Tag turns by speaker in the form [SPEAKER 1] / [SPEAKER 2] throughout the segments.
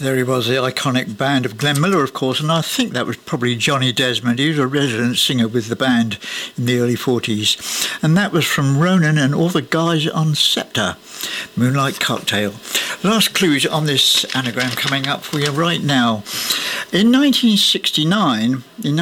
[SPEAKER 1] There he was, the iconic band of Glenn Miller, of course, and I think that was probably Johnny Desmond. He was a resident singer with the band in the early 40s. And that was from Ronan and all the guys on Scepter, Moonlight Cocktail. Last clues on this anagram coming up for you right now. In 1969,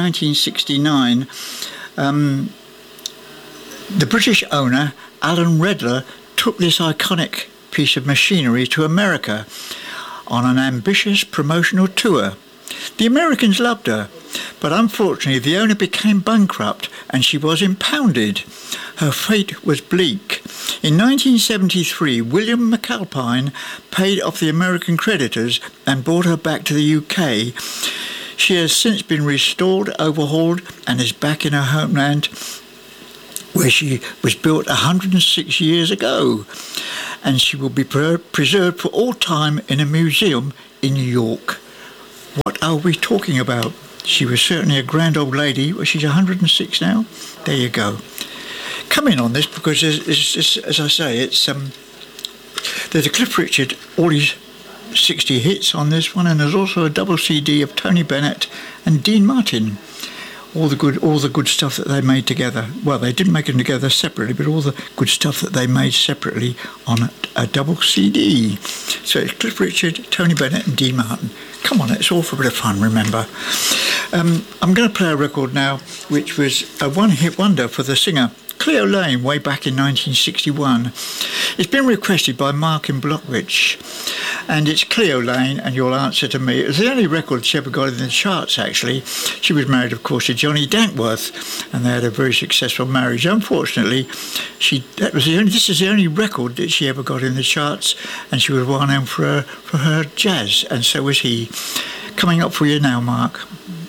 [SPEAKER 1] the British owner, Alan Redler, took this iconic piece of machinery to America on an ambitious promotional tour. The Americans loved her, but unfortunately the owner became bankrupt and she was impounded. Her fate was bleak. In 1973, William McAlpine paid off the American creditors and brought her back to the UK. She has since been restored, overhauled, and is back in her homeland, where she was built 106 years ago, and she will be preserved for all time in a museum in New York. What are we talking about? She was certainly a grand old lady. Well, she's 106 now. There you go. Come in on this because, as I say, there's a Cliff Richard, all his 60 hits on this one, and there's also a double CD of Tony Bennett and Dean Martin. All the good stuff that they made together. Well, they didn't make them together separately, but all the good stuff that they made separately on a double CD. So it's Cliff Richard, Tony Bennett and Dean Martin. Come on, it's all for a bit of fun, remember. I'm going to play a record now, which was a one-hit wonder for the singer Cleo Laine way back in 1961. It's been requested by Mark in Blockwich, and it's Cleo Laine and Your Answer to Me. It was the only record she ever got in the charts, actually. She was married, of course, to Johnny Dankworth, and they had a very successful marriage. Unfortunately, this is the only record that she ever got in the charts, and she was well known for her jazz, and so was he. Coming up for you now, Mark.